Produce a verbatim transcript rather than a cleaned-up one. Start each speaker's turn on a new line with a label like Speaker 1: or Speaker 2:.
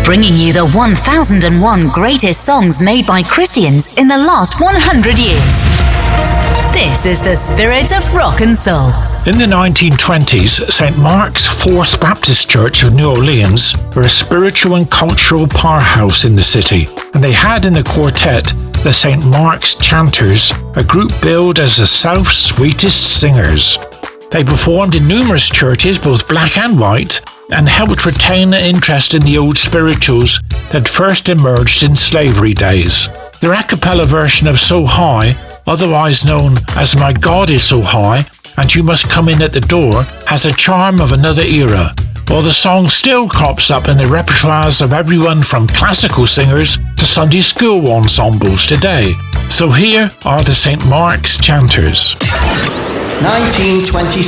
Speaker 1: bringing you the one thousand one greatest songs made by Christians in the last one hundred years. This is the Spirit of Rock and Soul.
Speaker 2: In the nineteen twenties, Saint Mark's Fourth Baptist Church of New Orleans were a spiritual and cultural powerhouse in the city, and they had in the quartet the Saint Mark's Chanters, a group billed as the South's sweetest singers. They performed in numerous churches, both black and white, and helped retain an interest in the old spirituals that first emerged in slavery days. Their a cappella version of So High, otherwise known as My God Is So High and You Must Come In At The Door, has a charm of another era, while the song still crops up in the repertoires of everyone from classical singers to Sunday school ensembles today. So here are the Saint Mark's Chanters.
Speaker 3: nineteen twenty-six